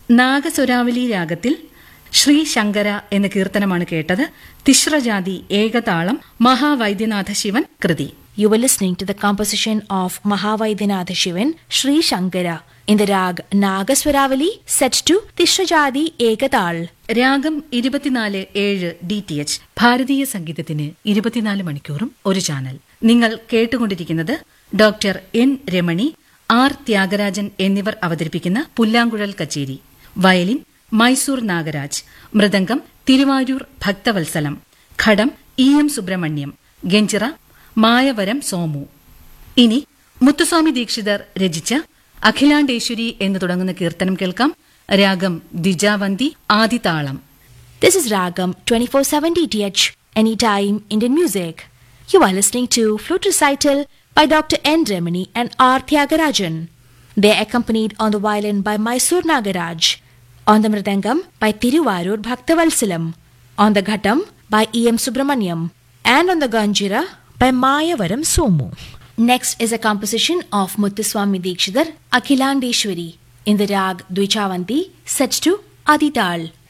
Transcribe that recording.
നാഗസ്വരാവലി രാഗത്തിൽ ശ്രീ ശങ്കര എന്ന കീർത്തനമാണ് കേട്ടത്. തിശ്രജാതി ഏകതാളം, മഹാവൈദ്യനാഥ ശിവൻ കൃതി. You were listening to the composition of Mahavaidyanath Shivan, Sri Shankara, in the rag Nagaswaravali, set to Tishrajadi Ekatal. രാഗം 24/7 DTH. ഭാരതീയ സംഗീതത്തിന് 24 മണിക്കൂറും ഒരു ചാനൽ. നിങ്ങൾ കേട്ടുകൊണ്ടിരിക്കുന്നത് doctor N Ramani, R Thyagarajan എന്നിവർ അവതരിപ്പിക്കുന്ന പുല്ലാങ്കുഴൽ കച്ചേരി. വയലിൻ മൈസൂർ നാഗരാജ്, മൃദംഗം തിരുവാരൂർ ഭക്തവത്സലം, ഘടം EM സുബ്രഹ്മണ്യം, ഗഞ്ചിറ മായവരം സോമു. ഇനി മുത്തുസ്വാമി ദീക്ഷിതർ രചിച്ച അഖിലാണ്ടേശ്വരി എന്ന് തുടങ്ങുന്ന കീർത്തനം കേൾക്കാം. രാഗം Dwijavanti, ആദിതാളം. This is Ragam 24/7 DTH, anytime Indian music. You are listening to flute recital by Dr. N. Remini and R. Tyagarajan. They are accompanied on the violin by Mysore Nagaraj, on the mridangam by Tiruvarur Bhaktavalsalam, on the ghatam by EM Subramaniam, and on the ganjira by Mayavaram Somu. Next is a composition of Muthuswami Dikshidhar, Akhilandeshwari, in the rag Dvichavanti, set to Adital.